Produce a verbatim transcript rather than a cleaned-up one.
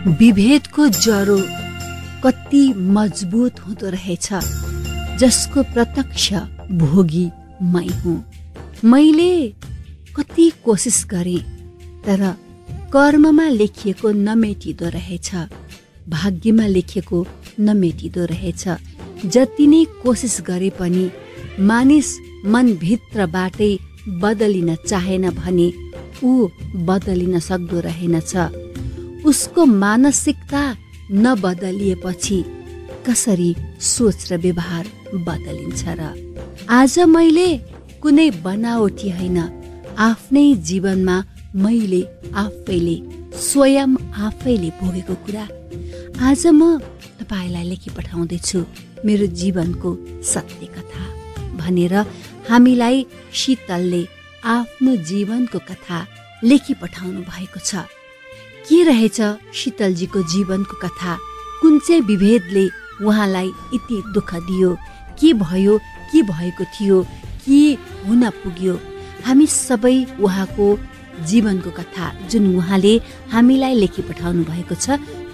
विभेदको जरो कति मजबुत हुँदो रहेछ, जसको प्रत्यक्ष भोगी मै हुँ। मैले कति कोसिस गरेँ, तर कर्ममा लेखिएको नमेटिदो रहेछ, भाग्यमा लेखिएको नमेटिदो रहेछ। जति नै कोसिस गरे पनि मानिस मनभित्रबाटै बदलिन चाहेन भने ऊ बदलिन सक्दो रहेनछ। उसको मानसिकता नबदलिएपछि कसरी सोच र व्यवहार बदलिन्छ र? आज मैले कुनै बनावटी होइन, आफ्नै जीवनमा मैले आफैले स्वयं आफैले भोगेको कुरा आज म तपाईँलाई लेखी पठाउँदैछु, मेरो जीवनको सत्य कथा भनेर हामीलाई शीतलले आफ्नो जीवनको कथा लेखी पठाउनु भएको छ। के रहेछ शीतलजीको जीवनको कथा? कुन चाहिँ विभेदले उहाँलाई यति दुःख दियो? के भयो? के भएको थियो? के हुन पुग्यो? हामी सबै उहाँको जीवनको कथा जुन उहाँले हामीलाई लेखी पठाउनु भएको छ